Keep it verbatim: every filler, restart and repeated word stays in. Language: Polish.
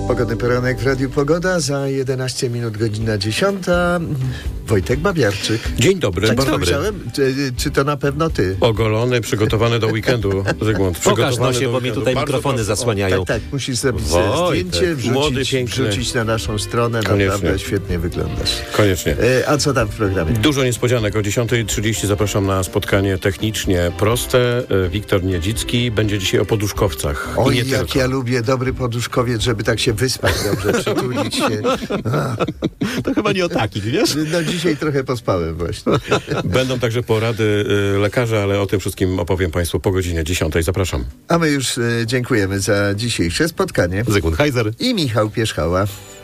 Pogodny poranek w Radiu Pogoda, za jedenaście minut godzina dziesiąta. Wojtek Babiarczyk. Dzień dobry, Tak bardzo dobry. Czy, czy to na pewno ty? Ogolony, przygotowany do weekendu, Zygmunt. Pokaż nosie, bo mi tutaj Bardzo mikrofony proszę. zasłaniają. Tak, tak, musisz zrobić Wojtek, zdjęcie, młody, wrzucić, piękny. wrzucić na naszą stronę. Koniecznie. Naprawdę świetnie wyglądasz. Koniecznie. E, a co tam w programie? Dużo niespodzianek. O dziesiąta trzydzieści zapraszam na spotkanie technicznie proste. Wiktor Niedzicki będzie dzisiaj o poduszkowcach. I Oj, nie jak tylko. ja lubię dobry poduszkowiec, żeby tak się wyspać dobrze, przytulić się. A, To chyba nie o takich, wiesz? no dzisiaj trochę pospałem właśnie. Będą także porady y, lekarza, ale o tym wszystkim opowiem Państwu po godzinie dziesiątej. Zapraszam. A my już e, dziękujemy za dzisiejsze spotkanie. Zygmunt Heiser. I Michał Pierzchała.